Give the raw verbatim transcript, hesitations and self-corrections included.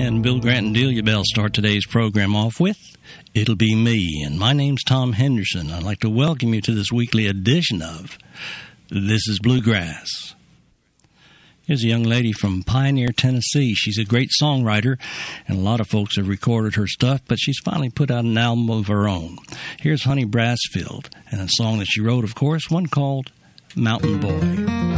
and Bill Grant and Delia Bell start today's program off with It'll Be Me. And my name's Tom Henderson. I'd like to welcome you to this weekly edition of This is Bluegrass. Here's a young lady from Pioneer, Tennessee. She's a great songwriter, and a lot of folks have recorded her stuff, but she's finally put out an album of her own. Here's Honey Brassfield, and a song that she wrote, of course, one called Mountain Boy.